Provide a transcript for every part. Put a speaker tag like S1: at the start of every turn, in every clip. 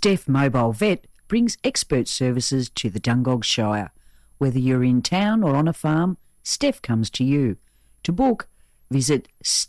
S1: Steph Mobile Vet brings expert services to the Dungog Shire. Whether you're in town or on a farm, Steph comes to you. To book, visit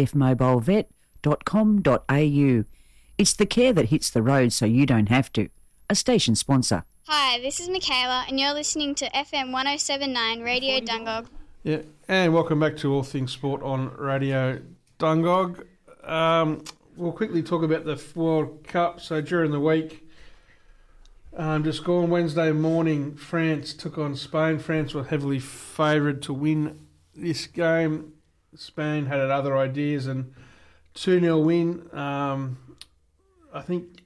S1: stephmobilevet.com.au. It's the care that hits the road so you don't have to. A station sponsor.
S2: Hi, this is Michaela and you're listening to FM 1079 Radio Dungog.
S3: Yeah, and welcome back to All Things Sport on Radio Dungog. We'll quickly talk about the World Cup. So during the week, just gone Wednesday morning, France took on Spain. France were heavily favoured to win this game. Spain had other ideas and 2-0 win. I think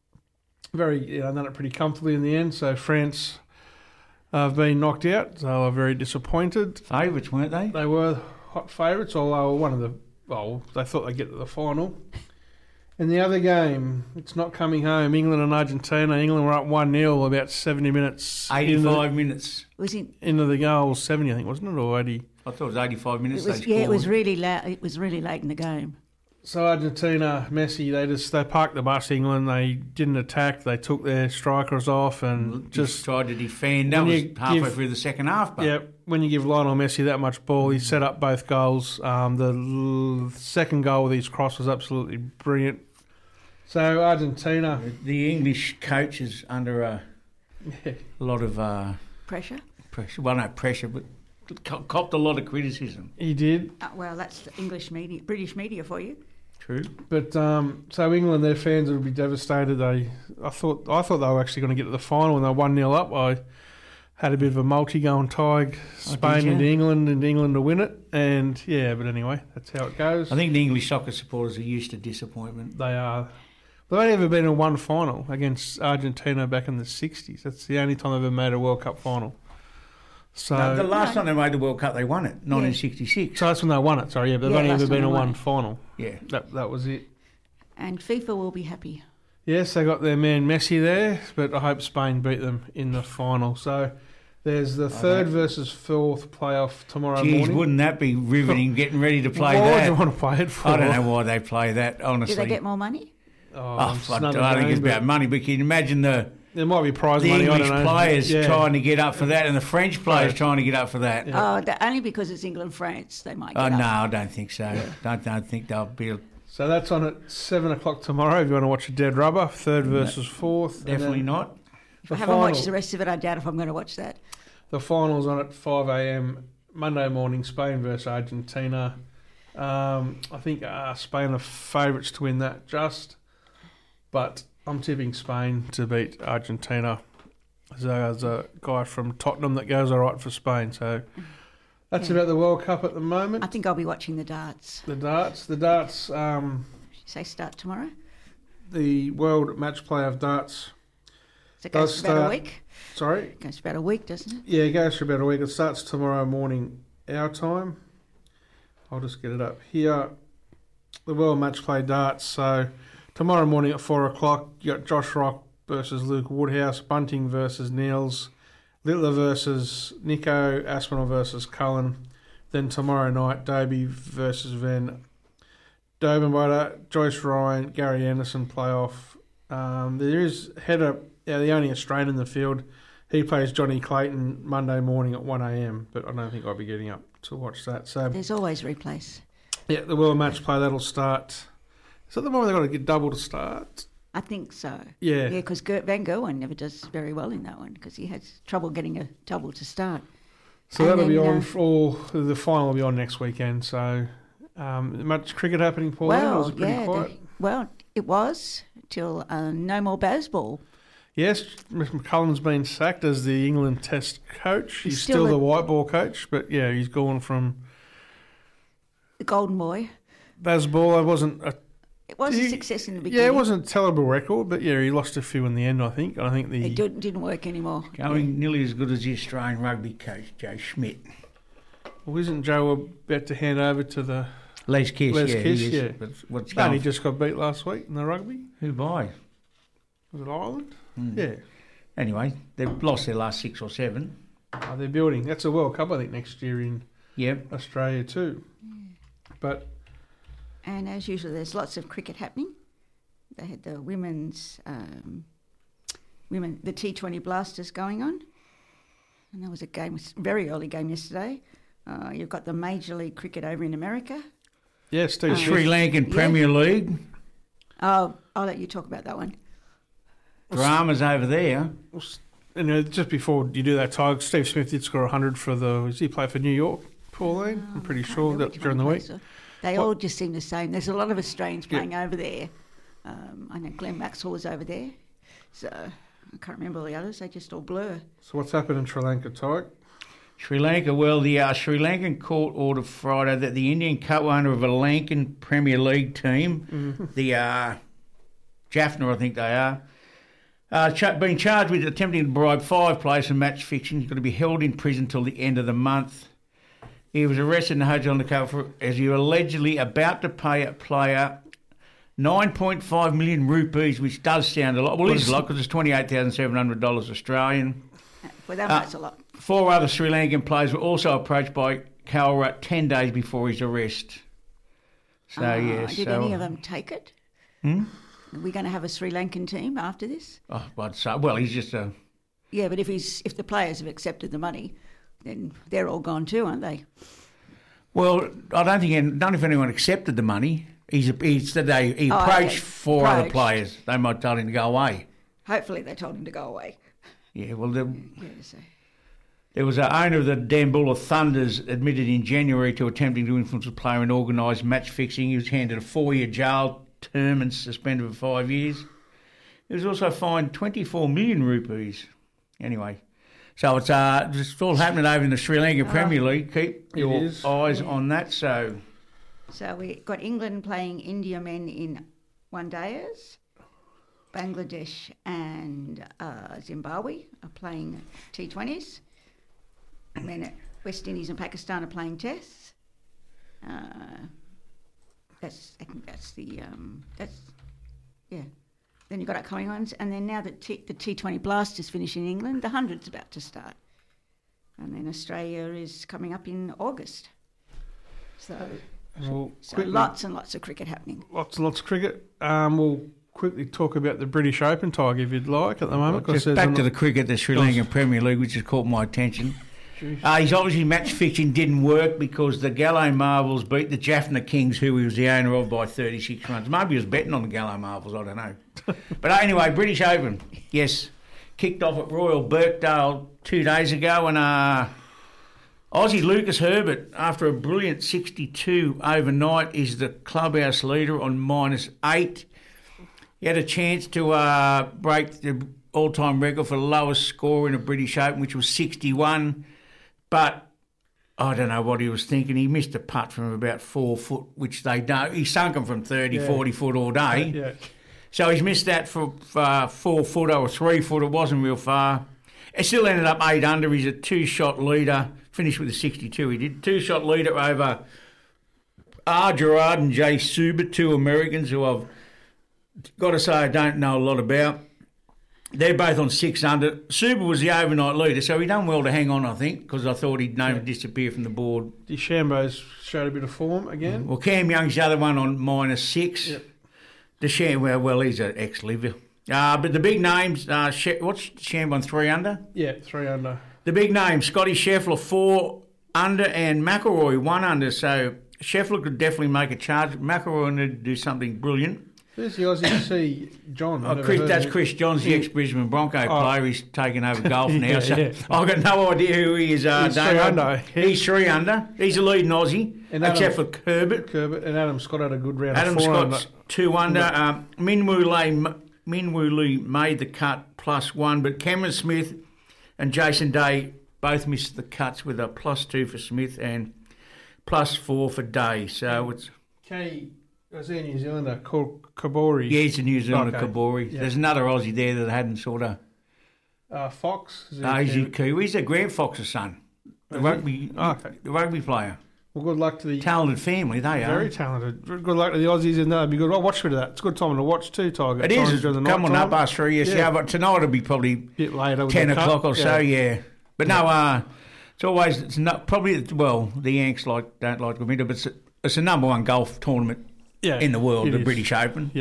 S3: done it pretty comfortably in the end. So France have been knocked out. So they were very disappointed.
S4: Favourites, weren't they?
S3: They were hot favourites, although they thought they'd get to the final. In the other game, it's not coming home. England and Argentina. England were up 1-0 about 70 minutes.
S4: 85 minutes.
S5: Was it
S3: into the goal, 70 I think, wasn't it, or 80?
S4: I thought it was 85 minutes.
S5: It was really late. It was really late in the game.
S3: So Argentina, Messi, they parked the bus. England, they didn't attack. They took their strikers off and just
S4: tried to defend. That was halfway through the second half. But.
S3: Yeah, when you give Lionel Messi that much ball, he set up both goals. The second goal with his cross was absolutely brilliant. So Argentina,
S4: the English coach is under a lot of
S5: pressure.
S4: Well, not pressure, but copped a lot of criticism.
S3: He did.
S5: Well, that's the English media, British media for you.
S4: True.
S3: But so England, their fans would be devastated. I thought they were actually going to get to the final when they were 1-0 up. I had a bit of a multi-going tie, Spain into England and England to win it. And but anyway, that's how it goes.
S4: I think the English soccer supporters are used to disappointment.
S3: They are. They've only ever been in one final against Argentina back in the 60s. That's the only time they've ever made a World Cup final. So
S4: no, the last time they made the World Cup, they won it, 1966.
S3: So that's when they won it, sorry, but they've only ever been in one final.
S4: Yeah.
S3: That was it.
S5: And FIFA will be happy.
S3: Yes, they got their man Messi there, but I hope Spain beat them in the final. So there's the third versus fourth playoff tomorrow morning.
S4: Wouldn't that be riveting, getting ready to play that?
S3: Why would you want to play it for?
S4: I don't know why they play that, honestly.
S5: Do they get more money?
S4: I don't think it's about money, but can you imagine there
S3: might be prize money.
S4: The English players trying to get up for that, and the French players trying to get up for that.
S5: Yeah. Only because it's England-France, they might get up.
S4: No, I don't think so. Yeah. Don't think they'll be.
S3: So that's on at 7 o'clock tomorrow. If you want to watch a dead rubber, third versus fourth.
S4: Definitely not.
S5: If I haven't watched the rest of it, I doubt if I'm going to watch that.
S3: The final's on at 5 a.m. Monday morning. Spain versus Argentina. I think Spain are favourites to win that. But I'm tipping Spain to beat Argentina. There's a guy from Tottenham that goes all right for Spain. So that's about the World Cup at the moment.
S5: I think I'll be watching the darts.
S3: The darts.
S5: Say start tomorrow?
S3: The World Match Play of Darts.
S5: So it goes for about a week?
S3: Sorry?
S5: It goes for about a week, doesn't it?
S3: Yeah, it goes for about a week. It starts tomorrow morning, our time. I'll just get it up here. The World Match Play Darts. So tomorrow morning at 4 o'clock, you got Josh Rock versus Luke Woodhouse, Bunting versus Niels, Littler versus Nico, Aspinall versus Cullen. Then tomorrow night, Dobie versus Van Dobenbutter, Joyce Ryan, Gary Anderson playoff. There is Header, the only Australian in the field. He plays Johnny Clayton Monday morning at 1 a.m, but I don't think I'll be getting up to watch that. So
S5: there's always replays.
S3: Yeah, the World Match Play, that'll start. Is that the one where they've got to get double to start?
S5: I think so.
S3: Yeah.
S5: Yeah, because Van Gerwen never does very well in that one because he has trouble getting a double to start.
S3: So that'll be on, the final will be on next weekend. So much cricket happening, Paul?
S5: Well,
S3: was it pretty quiet?
S5: It was till no more baseball.
S3: Yes, Mr. McCullum's been sacked as the England Test coach. He's still the white ball coach, but yeah, he's gone from
S5: the golden boy.
S3: Bazball,
S5: it was a success in the beginning.
S3: Yeah, it wasn't a terrible record, but yeah, he lost a few in the end, I think. And I think
S5: it didn't work anymore.
S4: Going nearly as good as the Australian rugby coach, Joe Schmidt.
S3: Well, isn't Joe about to hand over to the
S4: Les Kiss?
S3: Yeah.
S4: But what's
S3: he just got beat last week in the rugby.
S4: Who by?
S3: Was it Ireland? Yeah.
S4: Anyway, they've lost their last 6 or 7.
S3: They're building. That's a World Cup, I think, next year in Australia too. But
S5: and as usual, there's lots of cricket happening. They had the women's women, the T20 Blasters going on. And there was a game, very early game yesterday. You've got the Major League Cricket over in America.
S3: Yeah, Steve
S4: Sri
S3: Smith.
S4: Lankan Premier League.
S5: I'll let you talk about that one.
S4: Dramas over there.
S3: And just before you do that, Tiger, Steve Smith did score 100 for the... Does he play for New York, Pauline? I'm pretty sure that during the week.
S5: They all just seem the same. There's a lot of Australians playing over there. I know Glenn Maxwell was over there. So I can't remember all the others. They just all blur.
S3: So what's happened in Sri Lanka, Tiger?
S4: Sri Lanka, well, the Sri Lankan court ordered Friday that the Indian co-owner of a Lankan Premier League team, the Jaffna, I think they are, being charged with attempting to bribe 5 players for match fixing. He's going to be held in prison till the end of the month. He was arrested in the hotel undercover as he was allegedly about to pay a player 9.5 million rupees, which does sound a lot. Well, it is a lot because it's $28,700 Australian.
S5: Well, that's a lot.
S4: 4 other Sri Lankan players were also approached by Kalra 10 days before his arrest. So, yes.
S5: Did any of them take it? Are we going to have a Sri Lankan team after this?
S4: Oh, I'd say, well, he's just a...
S5: Yeah, but if the players have accepted the money, then they're all gone too, aren't they?
S4: Well, I don't know if anyone accepted the money. He approached 4 other players. They might tell him to go away.
S5: Hopefully they told him to go away.
S4: Yeah, well, there was an owner of the Dambulla Thunders admitted in January to attempting to influence a player in organised match fixing. He was handed a 4-year jail term and suspended for 5 years. He was also fined 24 million rupees. Anyway, so it's all happening over in the Sri Lanka Premier League. Keep your eyes on that. So
S5: we got England playing India men in one-dayers. Bangladesh and Zimbabwe are playing T20s. And then West Indies and Pakistan are playing tests. I think that's the Then you've got upcoming ones, and then now that the T20 Blasters finish in England, the 100's about to start, and then Australia is coming up in August. So lots and lots of cricket happening.
S3: Lots and lots of cricket. We'll quickly talk about the British Open, Tiger, if you'd like, at the moment.
S4: Just back to the cricket, the Sri Lankan Premier League, which has caught my attention. His obviously match fixing didn't work because the Gallo Marvels beat the Jaffna Kings, who he was the owner of, by 36 runs. Maybe he was betting on the Gallo Marvels, I don't know. But anyway, British Open, yes, kicked off at Royal Birkdale 2 days ago, and Aussie Lucas Herbert, after a brilliant 62 overnight, is the clubhouse leader on -8. He had a chance to break the all-time record for the lowest score in a British Open, which was 61. But I don't know what he was thinking. He missed a putt from about 4 foot, which they don't. He sunk them from 30, 40 foot all day. Yeah. So he's missed that for 4 foot or 3 foot. It wasn't real far. It still ended up 8 under. He's a 2-shot leader. Finished with a 62. He did 2-shot leader over R. Gerard and Jay Suber, 2 Americans who I've got to say I don't know a lot about. They're both on 6 under. Suber was the overnight leader, so he done well to hang on, I think, because I thought he'd disappear from the board.
S3: DeChambeau's showed a bit of form again.
S4: Well, Cam Young's the other one on -6. Yep. DeChambeau, well, he's an ex-liver. But the big names, what's DeChambeau on 3 under?
S3: Yeah, 3 under.
S4: The big names, Scotty Scheffler 4 under and McIlroy 1 under. So Scheffler could definitely make a charge. McIlroy needed to do something brilliant.
S3: Who's the Aussie? See John.
S4: That's Chris Johns, the ex-Brisbane Bronco player. He's taken over golf now. I've got no idea who he is.
S3: He's 3 under.
S4: He's 3 under. He's a leading Aussie, except for Herbert.
S3: And Adam Scott had a good round.
S4: Adam Scott's 2 under. Min Woo Lee made the cut +1, but Cameron Smith and Jason Day both missed the cuts with a +2 for Smith and +4 for Day. So it's...
S3: Was there a New Zealander called Kabori?
S4: Yeah, he's a New Zealander, Kabori. Yeah. There's another Aussie there that hadn't sort of...
S3: Fox?
S4: He's a Kiwi. He's a Grant Fox's son. The rugby player.
S3: Well, good luck to the...
S4: Talented family, they are.
S3: Very talented. Good luck to the Aussies in there. Be good. I'll watch a bit of that. It's a good time to watch too, Tiger.
S4: It is. Come on up, us 3 years. Yeah, but tonight it'll be probably a
S3: bit later
S4: 10 o'clock or so, yeah. But no, it's always... It's not, probably, well, the Yanks don't like winter, but it's the number 1 golf tournament in the world, the British Open.
S3: Yeah.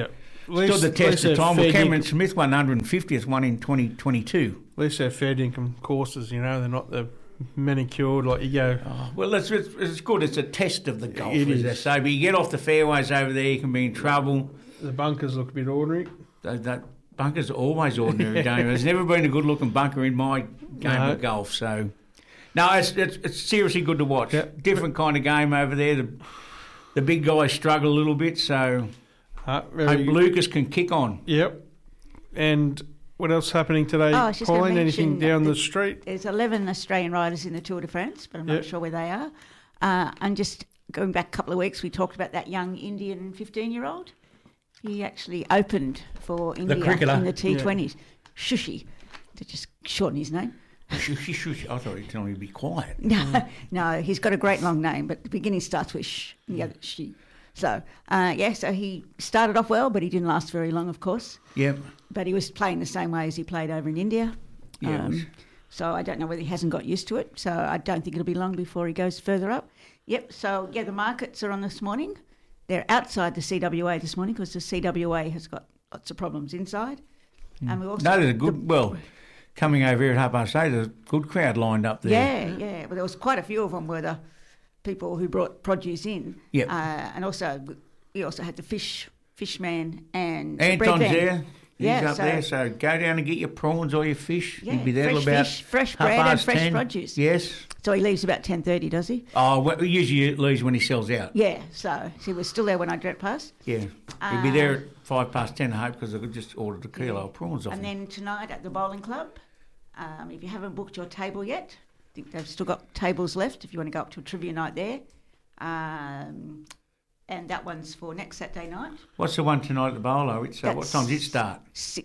S3: least,
S4: Stood the test of time.
S3: fair
S4: Well, Cameron
S3: dinkum-
S4: Smith won 150th one in 2022.
S3: At least they're fair dinkum courses, you know. They're not the manicured, like you go...
S4: Well, it's good. It's a test of the golf,
S3: It
S4: as
S3: is.
S4: they say. But you get off the fairways over there, you can be in trouble.
S3: The bunkers look a bit ordinary.
S4: That bunker's always ordinary, don't it? There's never been a good-looking bunker in my game
S3: No.
S4: of golf. So, no, it's seriously good to watch.
S3: Yep.
S4: Different kind of game over there. The big guys struggle a little bit, so
S3: Very
S4: hope
S3: good.
S4: Lucas can kick on.
S3: Yep. And what else happening today,
S5: Oh, I was just gonna
S3: Pauline? Anything
S5: mention
S3: down
S5: that
S3: the street?
S5: There's 11 Australian riders in the Tour de France, but I'm not
S3: Yep.
S5: sure where they are. And just going back a couple of weeks, we talked about that young Indian 15-year-old. He actually opened for India
S4: cricketer.
S5: in the T20s. Shushi, to just shorten his name.
S4: Shush, shush. I thought you were telling me to be quiet.
S5: No, he's got a great long name, but the beginning starts with sh, and the other she. So, so he started off well, but he didn't last very long, of course.
S4: Yep.
S5: But he was playing the same way as he played over in India.
S4: Yeah, it was-
S5: So I don't know whether he hasn't got used to it. So I don't think it'll be long before he goes further up. Yep. So, the markets are on this morning. They're outside the CWA this morning because the CWA has got lots of problems inside. And we also
S4: No, there's a good... coming over here at 8:30, there's a good crowd lined up there.
S5: Yeah. Well, there was quite a few of them were the people who brought produce in.
S4: Yep.
S5: And also, we also had the fishman and the bread
S4: Anton's
S5: van.
S4: there. He's
S5: Yeah,
S4: up there, so go down and get your prawns or your fish.
S5: Yeah,
S4: He'll be there till
S5: fresh
S4: about
S5: fish, fresh
S4: 10:30.
S5: bread and fresh produce.
S4: Yes.
S5: So he leaves about 10:30, does he?
S4: Oh, well, usually he leaves when he sells out.
S5: Yeah. So he was still there when I drove past.
S4: Yeah. He'll be there at 10:05, I hope, because I could just ordered a kilo of prawns off
S5: And
S4: him.
S5: then tonight at the bowling club, if you haven't booked your table yet, I think they've still got tables left if you want to go up to a trivia night there. And that one's for next Saturday night.
S4: What's the one tonight at the bowler? What
S5: That's
S4: time does it start?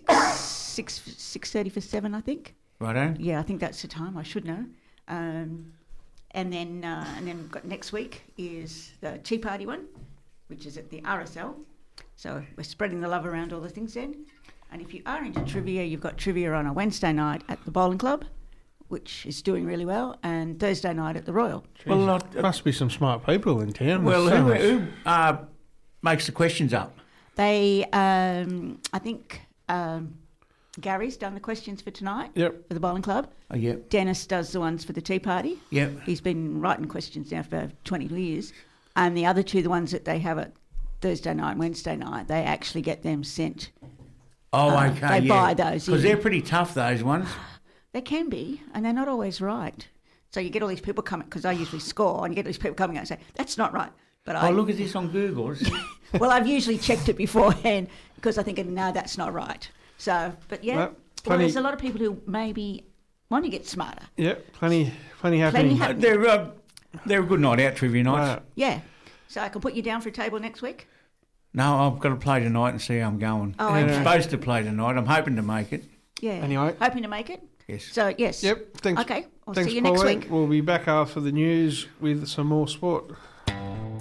S5: 6:30 for 7, I think.
S4: Righto?
S5: Yeah, I think that's the time. I should know. And then we've got next week is the tea party one, which is at the RSL. So we're spreading the love around all the things then. And if you are into trivia, you've got trivia on a Wednesday night at the bowling club, which is doing really well, and Thursday night at the Royal.
S4: Well,
S3: Must be some smart people in town.
S4: well,
S3: There's so much-
S4: who makes the questions up?
S5: They, I think Gary's done the questions for tonight
S3: Yep.
S5: for the bowling club.
S4: Oh, yep.
S5: Dennis does the ones for the tea party.
S4: Yep.
S5: He's been writing questions now for 20 years. And the other two, the ones that they have at Thursday night and Wednesday night, they actually get them sent.
S4: Oh, okay,
S5: they
S4: yeah.
S5: buy those
S4: Because
S5: in.
S4: they're pretty tough, those ones.
S5: They can be, and they're not always right. So you get all these people coming, because I usually score, and you get all these people coming out and say, that's not right. But
S4: Oh, look at this on Google.
S5: well, I've usually checked it beforehand because I think, no, that's not right. So, but yeah,
S3: Well, plenty-
S5: there's a lot of people who maybe want to get smarter.
S3: Yep, plenty happening.
S5: happening.
S4: They're a good night out, trivia nights.
S3: Right.
S5: Yeah. So I can put you down for a table next week?
S4: No, I've got to play tonight and see how I'm going.
S5: Oh,
S4: I'm
S5: okay.
S4: supposed to play tonight. I'm hoping to make it.
S5: Yeah.
S3: Anyway.
S5: Hoping to make it?
S4: Yes.
S5: So, yes.
S3: Yep, thanks.
S5: Okay, I'll
S3: Thanks,
S5: see you next
S3: Pauline.
S5: week.
S3: We'll be back after the news with some more sport.